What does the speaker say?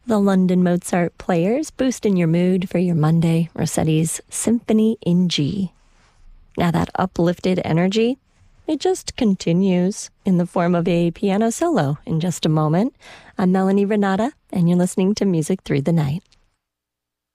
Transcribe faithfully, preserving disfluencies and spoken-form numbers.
The London Mozart Players, boosting your mood for your Monday. Rossetti's Symphony in G. Now that uplifted energy, it just continues in the form of a piano solo in just a moment. I'm Melanie Renata, and you're listening to Music Through the Night.